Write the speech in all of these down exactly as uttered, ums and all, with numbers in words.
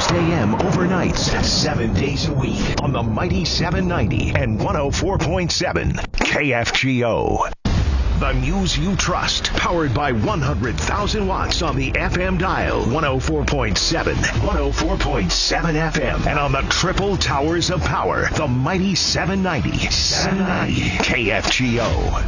six a.m. overnights, seven days a week on the Mighty seven ninety and one oh four point seven K F G O. The news you trust, powered by one hundred thousand watts on the F M dial, one oh four point seven, one oh four point seven F M, and on the triple towers of power, the Mighty seven ninety, seven ninety K F G O.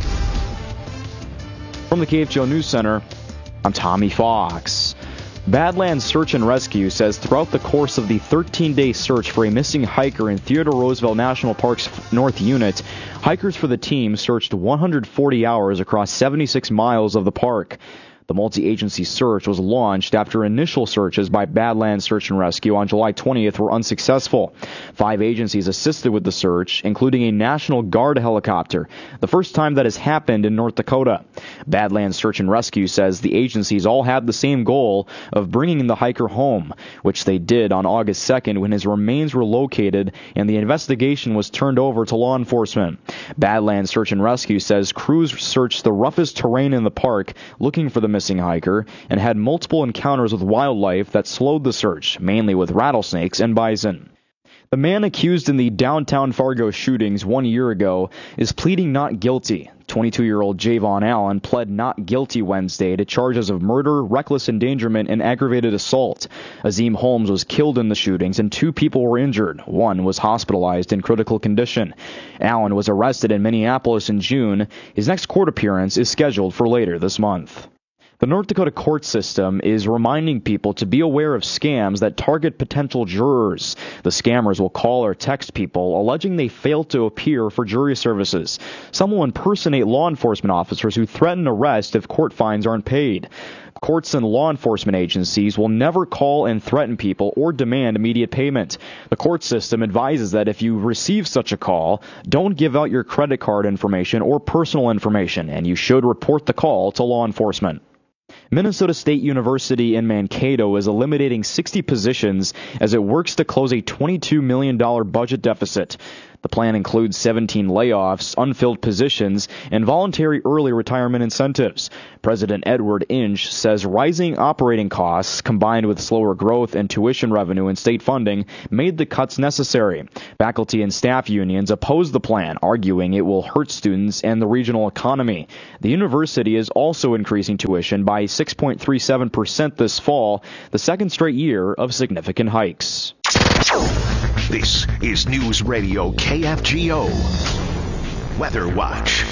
From the K F G O News Center, I'm Tommy Fox. Badlands Search and Rescue says throughout the course of the thirteen-day search for a missing hiker in Theodore Roosevelt National Park's North Unit, hikers for the team searched one hundred forty hours across seventy-six miles of the park. The multi-agency search was launched after initial searches by Badlands Search and Rescue on July twentieth were unsuccessful. Five agencies assisted with the search, including a National Guard helicopter, the first time that has happened in North Dakota. Badlands Search and Rescue says the agencies all had the same goal of bringing the hiker home, which they did on August second when his remains were located and the investigation was turned over to law enforcement. Badlands Search and Rescue says crews searched the roughest terrain in the park looking for the missing hiker and had multiple encounters with wildlife that slowed the search, mainly with rattlesnakes and bison. The man accused in the downtown Fargo shootings one year ago is pleading not guilty. twenty-two-year-old Javon Allen pled not guilty Wednesday to charges of murder, reckless endangerment, and aggravated assault. Azim Holmes was killed in the shootings and two people were injured. One was hospitalized in critical condition. Allen was arrested in Minneapolis in June. His next court appearance is scheduled for later this month. The North Dakota court system is reminding people to be aware of scams that target potential jurors. The scammers will call or text people alleging they failed to appear for jury services. Some will impersonate law enforcement officers who threaten arrest if court fines aren't paid. Courts and law enforcement agencies will never call and threaten people or demand immediate payment. The court system advises that if you receive such a call, don't give out your credit card information or personal information, and you should report the call to law enforcement. Minnesota State University in Mankato is eliminating sixty positions as it works to close a twenty-two million dollars budget deficit. The plan includes seventeen layoffs, unfilled positions, and voluntary early retirement incentives. President Edward Inch says rising operating costs, combined with slower growth in tuition revenue and state funding, made the cuts necessary. Faculty and staff unions oppose the plan, arguing it will hurt students and the regional economy. The university is also increasing tuition by six point three seven percent this fall, the second straight year of significant hikes. This is News Radio K F G O Weather Watch.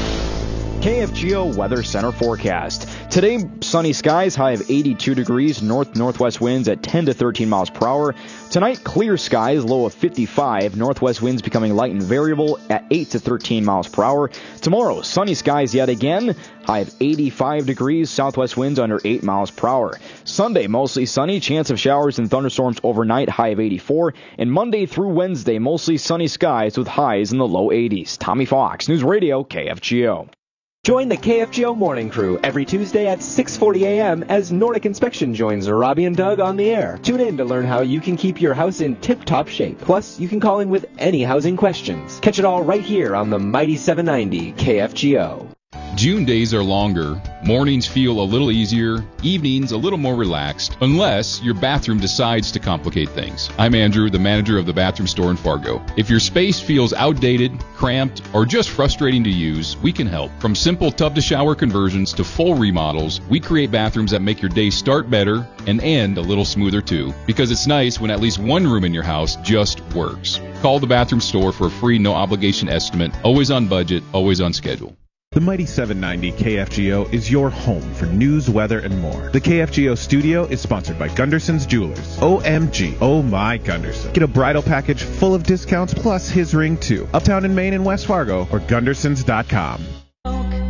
K F G O Weather Center forecast. Today, sunny skies, high of eighty-two degrees, north-northwest winds at ten to thirteen miles per hour. Tonight, clear skies, low of fifty-five, northwest winds becoming light and variable at eight to thirteen miles per hour. Tomorrow, sunny skies yet again, high of eighty-five degrees, southwest winds under eight miles per hour. Sunday, mostly sunny, chance of showers and thunderstorms overnight, high of eighty-four. And Monday through Wednesday, mostly sunny skies with highs in the low eighties. Tommy Fox, News Radio K F G O. Join the K F G O Morning Crew every Tuesday at six forty a.m. as Nordic Inspection joins Robbie and Doug on the air. Tune in to learn how you can keep your house in tip-top shape. Plus, you can call in with any housing questions. Catch it all right here on the Mighty seven ninety K F G O. June days are longer, mornings feel a little easier, evenings a little more relaxed, unless your bathroom decides to complicate things. I'm Andrew, the manager of the bathroom store in Fargo. If your space feels outdated, cramped, or just frustrating to use, we can help. From simple tub-to-shower conversions to full remodels, we create bathrooms that make your day start better and end a little smoother too. Because it's nice when at least one room in your house just works. Call the bathroom store for a free no-obligation estimate, always on budget, always on schedule. The Mighty seven ninety K F G O is your home for news, weather, and more. The K F G O studio is sponsored by Gunderson's Jewelers. O M G. Oh my Gunderson. Get a bridal package full of discounts plus his ring too. Uptown in Maine and West Fargo or Gundersons dot com.